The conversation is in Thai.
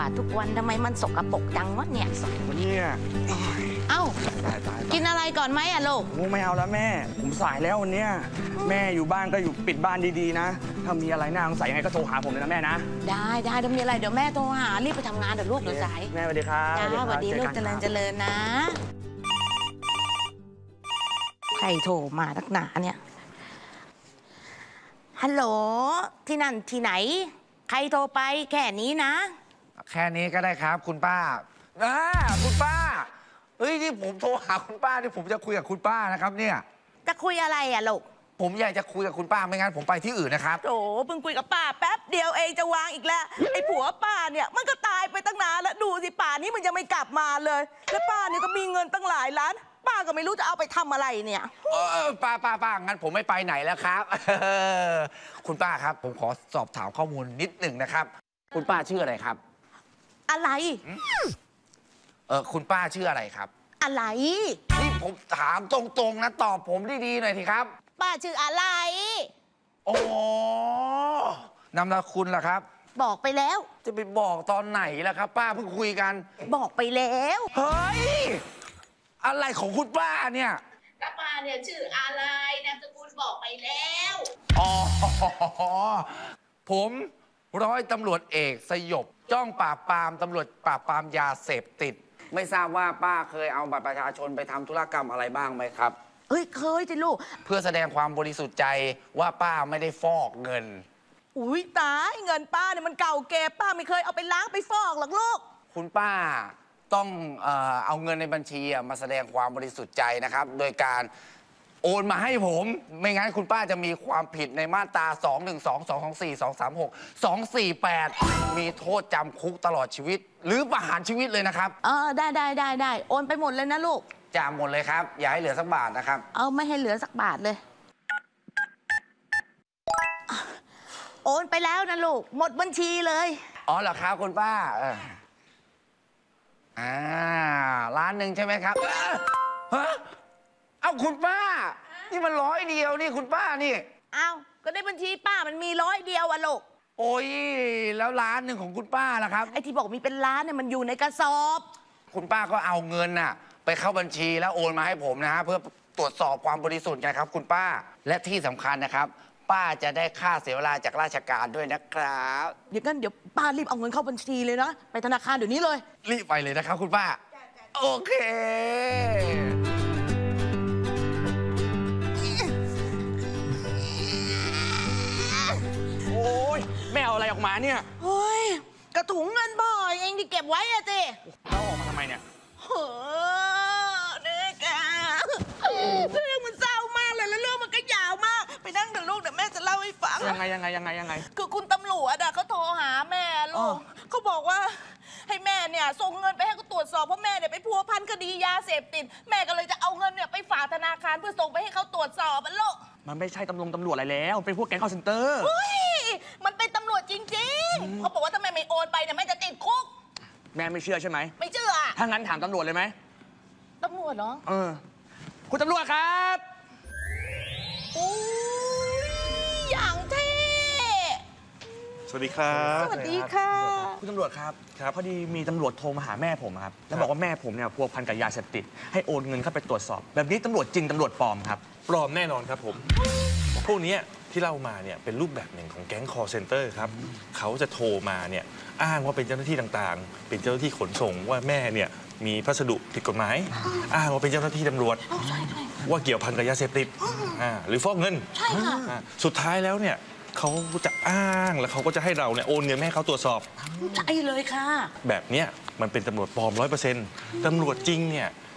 ทุกวันทำไมมันสกปรกจังวะเนี่ยวันนี้เอ้ากินอะไรก่อนไหมอะลูกไม่เอาแล้วแม่ผมสายแล้ววันนี้แม่อยู่บ้านก็อยู่ปิดบ้านดีๆนะถ้ามีอะไรน่าสงสัยยังไงก็โทรหาผมเลยนะแม่นะได้ถ้ามีอะไรเดี๋ยวแม่โทรหารีบไปทำงานเดี๋ยวลูกเดี๋ยวสายแม่สวัสดีครับจ้าสวัสดีลูกเจริญนะใครโทรมานักหนาเนี่ยฮัลโหลที่นั่นที่ไหนใครโทรไปแค่นี้นะแค่นี้ก็ได้ครับคุณป้าคุณป้าเฮ้ยที่ผมโทรหาคุณป้าที่ผมจะคุยกับคุณป้านะครับเนี่ยจะคุยอะไรอะลูกผมอยากจะคุยกับคุณป้าไม่งั้นผมไปที่อื่นนะครับโอ้เพิ่งคุยกับป้าแป๊บเดียวเองจะวางอีกแล้วไอ้ผัวป้าเนี่ยมันก็ตายไปตั้งนานแล้วดูสิป่านี้มันยังไม่กลับมาเลยแล้วป้าเนี่ยก็มีเงินตั้งหลายล้านป้าก็ไม่รู้จะเอาไปทำอะไรเนี่ยป้างั้นผมไม่ไปไหนแล้วครับคุณป้าครับผมขอสอบถามข้อมูลนิดหนึ่งนะครับคุณป้าชื่ออะไรครับอะไรคุณป้าชื่ออะไรครับอะไรนี่ผมถามตรงๆนะตอบผมดีๆหน่อยสิครับป้าชื่ออะไรโอ้นามสกุลล่ะครับบอกไปแล้วจะไปบอกตอนไหนล่ะครับป้าเพิ่งคุยกันบอกไปแล้วเฮ้ยอะไรของคุณป้าเนี่ยป้าเนี่ยชื่ออะไรนามสกุลบอกไปแล้วอ๋อผมร้อยตำรวจเอกสยบจ้องปราบปรามตำรวจปราบปรามยาเสพติดไม่ทราบว่าป้าเคยเอาบัตรประชาชนไปทำธุรกรรมอะไรบ้างไหมครับเฮ้ยเคยสิลูกเพื่อแสดงความบริสุทธิ์ใจว่าป้าไม่ได้ฟอกเงินอุ้ยตายเงินป้าเนี่ยมันเก่าแก่ป้าไม่เคยเอาไปล้างไปฟอกหรอกลูกคุณป้าต้องเอาเงินในบัญชีมาแสดงความบริสุทธิ์ใจนะครับโดยการโอนมาให้ผมไม่งั้นคุณป้าจะมีความผิดในมาตรา212 224 234 248มีโทษจำคุกตลอดชีวิตหรือประหารชีวิตเลยนะครับได้โอนไปหมดเลยนะลูกจ่ายหมดเลยครับอย่าให้เหลือสักบาทนะครับเอาไม่ให้เหลือสักบาทเลยโอนไปแล้วนะลูกหมดบัญชีเลยอ๋อเหรอครับคุณป้าล้านหนึ่งใช่ไหมครับฮะเอาคุณป้านี่มัน100เดียวนี่คุณป้านี่เอาก็ได้บัญชีป้ามันมี100เดียวอะลูกโอ้ยแล้วล้านหนึ่งของคุณป้าล่ะครับไอ้ที่บอกมีเป็นล้านเนี่ยมันอยู่ในกระสอบคุณป้าก็เอาเงินน่ะไปเข้าบัญชีแล้วโอนมาให้ผมนะฮะเพื่อตรวจสอบความบริสุทธิ์ไงครับคุณป้าและที่สำคัญนะครับป้าจะได้ค่าเสียเวลาจากราชการด้วยนะครับเดี๋ยวป้ารีบเอาเงินเข้าบัญชีเลยนะไปธนาคารเดี๋ยวนี้เลยรีบไปเลยนะครับคุณป้าโอเคโอ้ยแม่เอาอะไรออกมาเนี่ยเฮ้ยกระถุงเงินบ่อยเองที่เก็บไว้อะสิเราออกมาทำไมเนี่ยเนี่ยแกเรื่องมันเศร้ามากเลยแล้วเรื่องมันก็ยาวมากไปนั่งกับลูกเดี๋ยวแม่จะเล่าให้ฟังยังไงคือคุณตำรวจเขาโทรหาแม่ลูกเขาบอกว่าให้แม่เนี่ยส่งเงินไปให้เขาตรวจสอบเพราะแม่เนี่ยไปพัวพันคดียาเสพติดแม่ก็เลยจะเอาเงินเนี่ยไปฝากธนาคารเพื่อส่งไปให้เขาตรวจสอบลูกมันไม่ใช่ตำรวจอะไรแล้วเป็นพวกแก๊งคอลเซ็นเตอร์มันเป็นตำรวจจริงๆเขาบอกว่าถ้าแม่ไม่โอนไปเนี่ยแม่จะติดคุกแม่ไม่เชื่อใช่ไหมไม่เชื่อถ้างั้นถามตำรวจเลยไหมตำรวจเหรอคุณตำรวจครับอย่างเท่สวัสดีครับสวัสดีค่ะคุณตำรวจครับพอดีมีตำรวจโทรมาหาแม่ผมครับแล้วบอกว่าแม่ผมเนี่ยพัวพันกับยาเสพติดให้โอนเงินเข้าไปตรวจสอบแบบนี้ตำรวจจริงตำรวจปลอมครับปลอมแน่นอนครับผมพวกนี้ที่เล่ามาเนี่ยเป็นรูปแบบหนึ่งของแก๊งคอลเซ็นเตอร์ครับเขาจะโทรมาเนี่ยอ้างว่าเป็นเจ้าหน้าที่ต่างๆเป็นเจ้าหน้าที่ขนส่งว่าแม่เนี่ยมีพัสดุผิดกฎหมายอ้างว่าเป็นเจ้าหน้าที่ตำรวจว่าเกี่ยวพันกับยาเสพติดหรือฟอกเงินสุดท้ายแล้วเนี่ยเขาจะอ้างแล้วเขาก็จะให้เราเนี่ยโอนเงินให้เขาตรวจสอบใช่เลยค่ะแบบเนี้ยมันเป็นตำรวจปลอม100%ตำรวจจริงเนี่ย